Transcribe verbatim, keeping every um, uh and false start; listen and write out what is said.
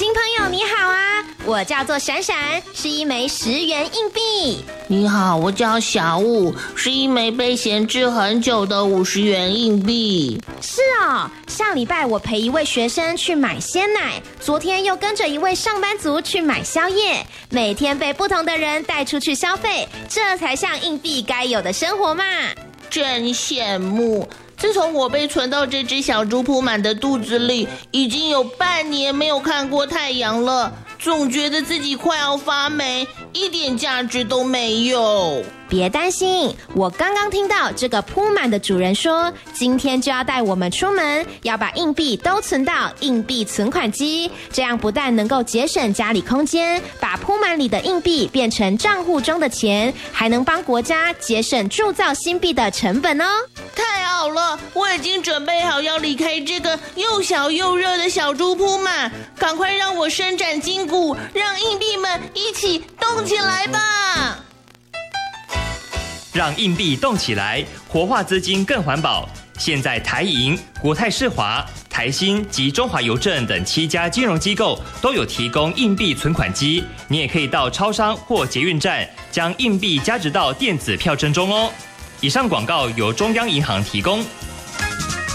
新朋友你好啊，我叫做闪闪，是一枚十元硬币。 你好，我叫小雾，是一枚被闲置很久的五十元硬币。 是哦，上礼拜我陪一位学生去买鲜奶，昨天又跟着一位上班族去买宵夜，每天被不同的人带出去消费，这才像硬币该有的生活嘛。 真羡慕。自从我被存到这只小猪铺满的肚子里，已经有半年没有看过太阳了，总觉得自己快要发霉，一点价值都没有。 别担心，我刚刚听到这个铺满的主人说，今天就要带我们出门，要把硬币都存到硬币存款机，这样不但能够节省家里空间，把铺满里的硬币变成账户中的钱，还能帮国家节省铸造新币的成本哦。 太好了，我已经准备好要离开这个又小又热的小猪铺满，赶快让我伸展筋骨，让硬币们一起动起来吧！ 让硬币动起来，活化资金更环保。现在台银、国泰世华、台新及中华邮政等七家金融机构都有提供硬币存款机，你也可以到超商或捷运站将硬币加值到电子票证中哦。以上广告由中央银行提供。